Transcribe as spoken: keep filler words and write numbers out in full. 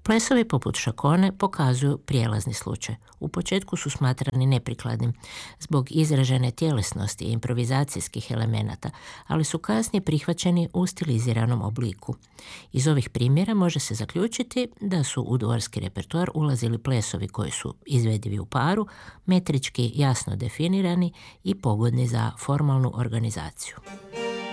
Plesovi poput šakone pokazuju prijelazni slučaj. U početku su smatrani neprikladnim zbog izražene tjelesnosti i improvizacijskih elemenata, ali su kasnije prihvaćeni u stiliziranom obliku. Iz ovih primjera može se zaključiti da su u dvorski repertoar ulazili plesovi koji su izvedivi u paru, metrički jasno definirani i pogodni za formalnu organizaciju.